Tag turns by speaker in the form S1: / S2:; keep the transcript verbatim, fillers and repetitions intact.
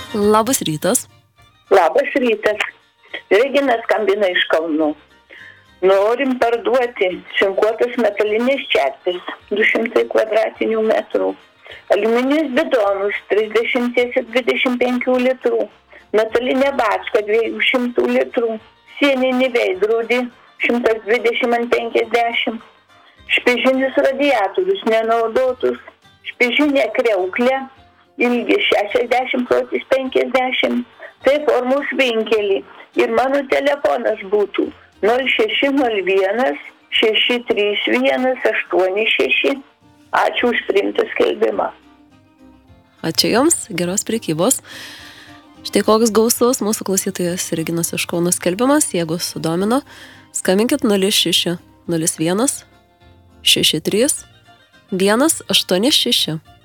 S1: Labas rytas.
S2: Labas rytas. Regina skambina iš Kauno. Norim parduoti cinkuotas metalinės čerpės, du šimtai kvadratinių metrų, aliuminis bidonus, trisdešimt ir dvidešimt penkių litrų, metalinė bačka, dviejų šimtų litrų, sieninį veidrodį, šimtas dvidešimt ant penkiasdešimt, špižinis radiatorius nenaudotus, špižinė kriauklė, ilgis šešiasdešimt plotis penkiasdešimt, tai formos vinkelį. Ir mano telefonas būtų nol šeši nol vienas šeši trys vienas aštuoni šeši. Ačiū už priimtą skelbimą.
S1: Ačiū Jums, geros prekybos. Štai koks gausus mūsų klausytojas Reginos iš Kauno skelbimas. Jeigu sudomino, skambinkit nol šeši nol vienas šeši trys vienas aštuoni šeši.